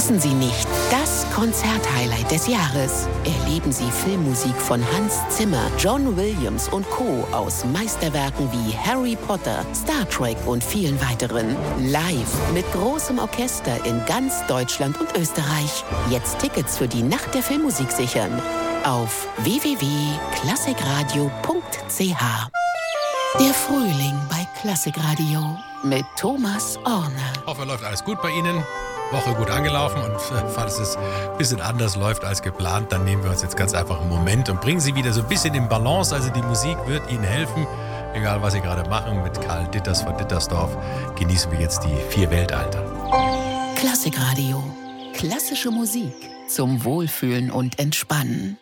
Verpassen Sie nicht das Konzerthighlight des Jahres. Erleben Sie Filmmusik von Hans Zimmer, John Williams und Co. aus Meisterwerken wie Harry Potter, Star Trek und vielen weiteren. Live mit großem Orchester in ganz Deutschland und Österreich. Jetzt Tickets für die Nacht der Filmmusik sichern. Auf www.klassikradio.ch. Der Frühling bei Klassikradio mit Thomas Orner. Ich hoffe, läuft alles gut bei Ihnen. Woche gut angelaufen und falls es ein bisschen anders läuft als geplant, dann nehmen wir uns jetzt ganz einfach einen Moment und bringen Sie wieder so ein bisschen in Balance. Also die Musik wird Ihnen helfen, egal was Sie gerade machen. Mit Karl Ditters von Dittersdorf genießen wir jetzt die 4 Weltalter. Klassikradio. Klassische Musik zum Wohlfühlen und Entspannen.